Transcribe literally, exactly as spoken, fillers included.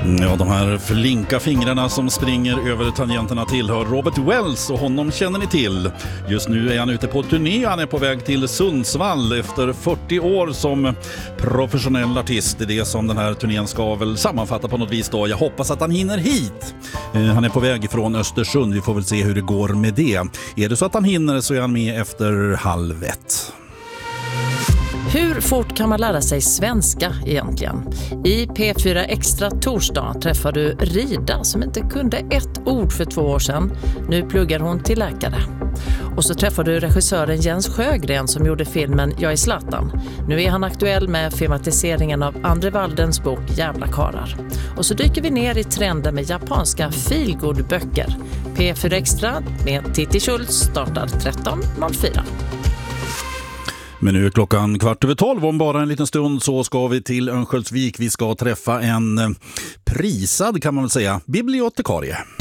Ja, de här flinka fingrarna som springer över tangenterna tillhör Robert Wells och honom känner ni till. Just nu är han ute på turné, han är på väg till Sundsvall efter fyrtio år som professionell artist. Det är det som den här turnén ska väl sammanfatta på något vis då. Jag hoppas att han hinner hit. Han är på väg från Östersund, vi får väl se hur det går med det. Är det så att han hinner så är han med efter halv ett. Hur fort kan man lära sig svenska egentligen? I P fyra Extra torsdag träffar du Rida som inte kunde ett ord för två år sedan. Nu pluggar hon till läkare. Och så träffar du regissören Jens Sjögren som gjorde filmen Jag är Zlatan. Nu är han aktuell med filmatiseringen av Andre Waldens bok Jävla karar. Och så dyker vi ner i trenden med japanska feelgood-böcker. P fyra Extra med Titti Schultz startar tretton noll fyra. Men nu är klockan kvart över tolv. Om bara en liten stund så ska vi till Örnsköldsvik. Vi ska träffa en prisad, kan man väl säga, bibliotekarie.